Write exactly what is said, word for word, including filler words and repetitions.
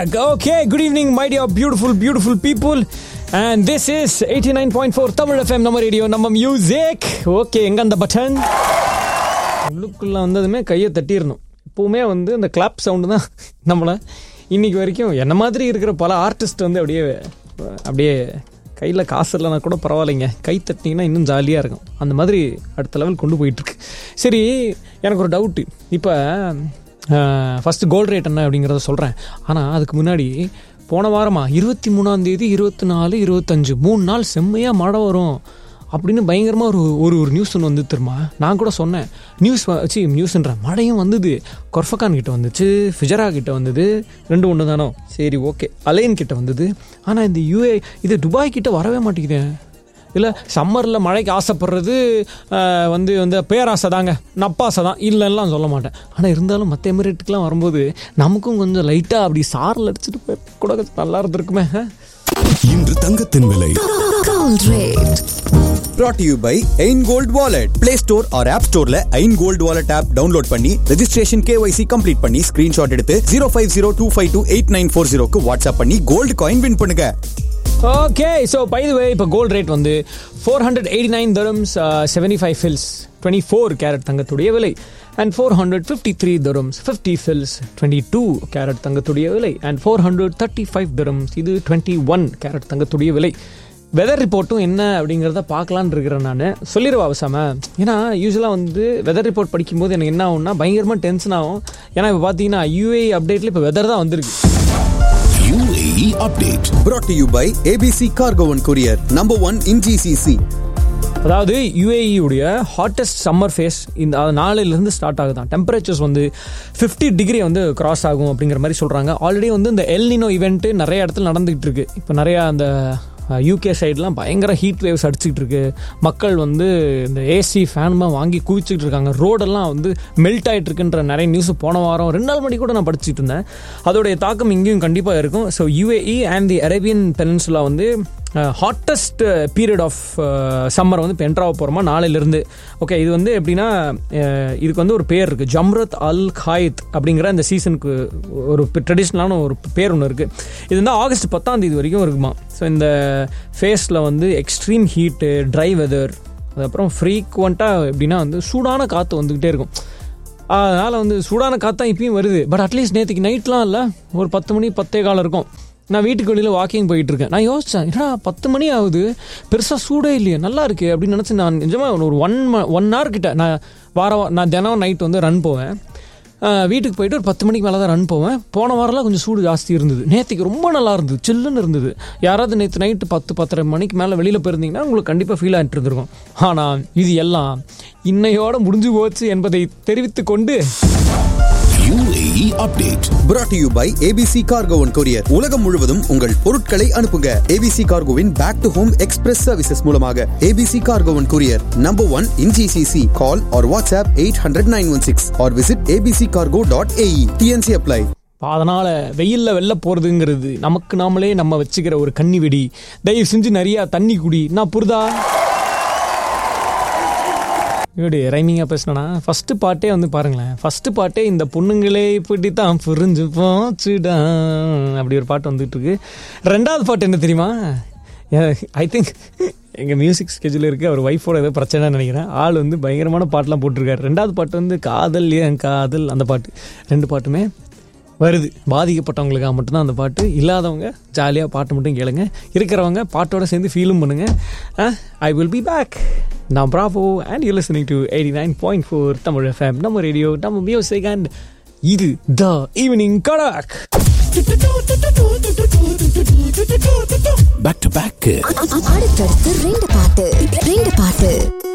back. Okay, good evening, my dear beautiful, beautiful people. And this is eighty-nine point four Tamil F M, நம்ம radio, நம்ம music. Okay, எங்க அந்த button உள்ளுக்குள்ள வந்ததுமே கையை தட்டிடணும். எப்பவுமே வந்து அந்த கிளாப் சவுண்டு தான் நம்மளை இன்னைக்கு வரைக்கும் என்ன மாதிரி இருக்கிற பல ஆர்டிஸ்ட் வந்து அப்படியே அப்படியே கையில் காசு இல்லைனா கூட பரவாயில்லைங்க, கை தட்டினீங்கன்னா இன்னும் ஜாலியாக இருக்கும். அந்த மாதிரி அடுத்த லெவல் கொண்டு போயிட்டுருக்கு. சரி, எனக்கு ஒரு டவுட்டு. இப்போ ஃபஸ்ட்டு கோல்டு ரேட் என்ன அப்படிங்கிறத சொல்கிறேன். ஆனால் அதுக்கு முன்னாடி போன வாரமா இருபத்தி மூணாந்தேதி இருபத்தி நாலு இருபத்தஞ்சு மூணு நாள் செம்மையாக மழை வரும் அப்படின்னு பயங்கரமாக ஒரு ஒரு ஒரு நியூஸ் ஒன்று வந்து தெரியுமா. நான் கூட சொன்னேன், நியூஸ் வச்சு நியூஸ்ன்ற மழையும் வந்தது. கொர்ஃபகான் கிட்ட வந்துச்சு, ஃபிஜரா கிட்ட வந்தது, ரெண்டு ஒன்று தானோ. சரி, ஓகே, அலைன் கிட்ட வந்தது. ஆனால் இந்த யூஏ இது துபாய் கிட்ட வரவே மாட்டேங்குது. இல்லை, சம்மரில் மழைக்கு ஆசைப்படுறது வந்து வந்து பேராசை தாங்க, நப்பாசை தான், இல்லைன்னா சொல்ல மாட்டேன். ஆனால் இருந்தாலும் மற்ற எமிரேட்டுக்கெலாம் வரும்போது நமக்கும் கொஞ்சம் லைட்டாக அப்படி சாரில் அடிச்சுட்டு போய் கூட நல்லா இருந்திருக்குமே. இன்று தங்கத்தின் விலை brought to you by Ain Gold Wallet. Play Store or App Storeல Ain Gold Wallet app download பண்ணி registration K Y C complete பண்ணி screenshot எடுத்து zero five zero two five two eight nine four zero க்கு WhatsApp பண்ணி gold coin win பண்ணுங்க. Okay, so by the வே இப்போ gold rate வந்து four hundred eighty nine தரம்ஸ் seventy five fils twenty four carat தங்கத்துடைய விலை. And four hundred fifty three தரம்ஸ் fifty fils twenty two carat தங்கத்துடைய விலை. And four hundred thirty five தரம்ஸ் இது twenty one carrot தங்கத்துடைய விலை. Weather ரிப்போர்ட்டும் என்ன அப்படிங்கிறத பார்க்கலான்னு இருக்கிறேன். நான் சொல்லிடுவா அவசாம. ஏன்னா யூஸ்வலாக வந்து வெதர் ரிப்போர்ட் படிக்கும்போது எனக்கு என்ன ஆகும்னா பயங்கரமாக டென்ஷன் ஆகும். ஏன்னா இப்போ பார்த்தீங்கன்னா யூஏ அப்டேட்டில் இப்போ வெதர் தான் வந்திருக்கு. U A E update brought to you by A B C Cargo and Courier, number one in G C C. அதாவது யூஏஇ உடைய ஹாட்டஸ்ட் சம்மர் ஃபேஸ் இந்த நாளிலிருந்து ஸ்டார்ட் ஆகுதான். டெம்பரேச்சர்ஸ் வந்து ஃபிஃப்டி டிகிரி வந்து கிராஸ் ஆகும் அப்படிங்கிற மாதிரி சொல்கிறாங்க. ஆல்ரெடி வந்து இந்த எல் நினோ இவெண்ட்டு நிறைய இடத்துல நடந்துகிட்டு இருக்கு. இப்போ நிறையா அந்த யூகே சைட்லாம் பயங்கர ஹீட் வேவ்ஸ் அடிச்சுக்கிட்டு இருக்கு. மக்கள் வந்து இந்த ஏசி ஃபேன்மாக வாங்கி குவிச்சுக்கிட்டு இருக்காங்க. ரோடெல்லாம் வந்து மெல்ட் ஆகிட்டு இருக்குன்ற நிறைய நியூஸ் போன வாரம் ரெண்டு நாள் மணி கூட நான் படிச்சுட்டு இருந்தேன். அதோடைய தாக்கம் இங்கேயும் கண்டிப்பாக இருக்கும். So UAE and the Arabian peninsula வந்து ஹாட்டஸ்ட் பீரியட் ஆஃப் சம்மர் வந்து இப்போ என்ட்ராக போகிறோமா நாளையிலேருந்து. ஓகே, இது வந்து எப்படின்னா இதுக்கு வந்து ஒரு பேர் இருக்குது, ஜம்ரத் அல் காயித் அப்படிங்கிற இந்த சீசனுக்கு ஒரு ட்ரெடிஷ்னலான ஒரு பேர் ஒன்று இருக்குது. இது வந்து ஆகஸ்ட் பத்தாம் தேதி வரைக்கும் இருக்குமா. ஸோ இந்த ஃபேஸில் வந்து எக்ஸ்ட்ரீம் ஹீட்டு, ட்ரை வெதர், அதுக்கப்புறம் ஃப்ரீக்வெண்ட்டாக எப்படின்னா வந்து சூடான காற்று வந்துக்கிட்டே இருக்கும். அதனால் வந்து சூடான காற்று தான் இப்பயும் வருது. பட் அட்லீஸ்ட் நேற்றுக்கு நைட்லாம் இல்லை, ஒரு பத்து மணி பத்தே காலம் இருக்கும். நான் வீட்டுக்கு வெளியில் வாக்கிங் போயிட்டு இருக்கேன். நான் யோசித்தேன், ஏன்னா பத்து மணி ஆகுது, பெருசாக சூடே இல்லையே, நல்லா இருக்கு அப்படின்னு நினச்சி நான் நிஜமாக ஒரு ஒன் ஒன் ஹவர் கிட்ட நான் வாரம் நான் தினம் நைட் வந்து ரன் போவேன். வீட்டுக்கு போயிட்டு ஒரு பத்து மணிக்கு மேலே தான் ரன் போவேன். போன வாரம்லாம் கொஞ்சம் சூடு ஜாஸ்தி இருந்தது. நேற்றுக்கு ரொம்ப நல்லா இருந்தது, சில்லுன்னு இருந்தது. யாராவது நேற்று நைட்டு பத்து பத்தரை மணிக்கு மேலே வெளியில் போயிருந்தீங்கன்னா உங்களுக்கு கண்டிப்பாக ஃபீல் ஆகிட்டு இருந்திருக்கும். ஆனால் இது எல்லாம் இன்னையோட முடிஞ்சு போச்சு என்பதை தெரிவித்து கொண்டு U A E update brought to you by A B C Cargo and Courier. உலகம் முழுவதும் உங்கள் பொருட்களை அனுப்புங்க. A B C Cargoவின் back to home express services மூலமாக. A B C Cargo and Courier, number one in G C C. Call or WhatsApp eight hundred nine one six or visit a b c cargo dot a e. T N C apply. அதனால் வெயிலில் வெளில போகிறதுங்கிறது நமக்கு நாமளே நம்ம வச்சுக்கிற ஒரு கன்னி வெடி. தயவு செஞ்சு நிறையா தண்ணி குடி. நான் புரிதா இப்படி ரைமிங்காக பேசினா ஃபஸ்ட்டு பாட்டே வந்து பாருங்களேன். ஃபஸ்ட்டு பாட்டே இந்த பொண்ணுங்களே இப்படி தான் புரிஞ்சு போச்சுடா அப்படி ஒரு பாட்டு வந்துட்டு இருக்கு. ரெண்டாவது பாட்டு என்ன தெரியுமா? ஐ திங்க் எங்கள் மியூசிக் ஸ்கெட்யூல் இருக்குது, அவர் ஒய்ஃபோட ஏதோ பிரச்சனை நினைக்கிறேன். ஆள் வந்து பயங்கரமான பாட்டெலாம் போட்டிருக்காரு. ரெண்டாவது பாட்டு வந்து காதல் ஏன் காதல், அந்த பாட்டு. ரெண்டு பாட்டுமே வருது. பாதிக்கப்பட்டவங்களுக்காக மட்டும்தான் அந்த பாட்டு. இல்லாதவங்க ஜாலியாக பாட்டு மட்டும் கேளுங்க. இருக்கிறவங்க பாட்டோட சேர்ந்து ஃபீலும் பண்ணுங்க. I will be back. நான் Bravo and you listening to eighty nine point four Tamil FM, நம்ம ரேடியோ, நம்ம மியூசிக். அண்ட் இது the evening கடாக். back to back அடுத்தடுத்து ரெண்டு பாட்டு ரெண்டு பாட்டு